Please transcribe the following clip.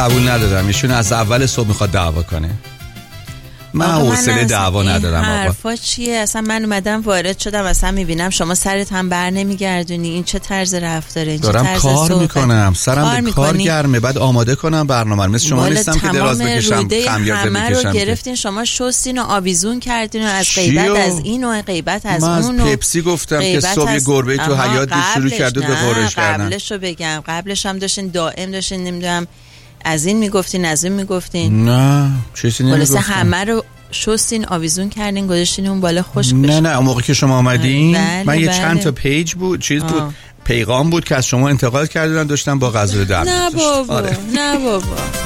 قبول ندارم. ایشون از اول صبح میخواد دعوا کنه. من حوصله دعوا ندارم. آقا حرفا چیه؟ اصلا من اومدم وارد شدم اصلا میبینم شما سرت هم بر نمیگردونی. این چه طرز رفتاره؟ این دارم چه طرز کار صحبت؟ میکنم، سرم به کار گرمه، بعد آماده کنم برنامه. مثل شما نیستم که دراز بکشم، خمیازه بکشم. رو گرفتین شما، شستین و آویزون کردین و از غیبت از این و غیبت از اون. من پپسی گفتم که صبح گربه تو حیاط شروع کرده به غرش کردن. قبلشو بگم، قبلش هم داشتین دائم داشتین نمیدونم از این میگفتین از این میگفتین. نه چیزی نمیگفتم. همه رو شستین آویزون کردین گذاشتین اون بالا خشک بشه. نه اون موقع که شما آمدین من یه چند تا پیج بود بود پیغام بود که از شما انتقاد کردن، داشتم با غزل در نه بابا.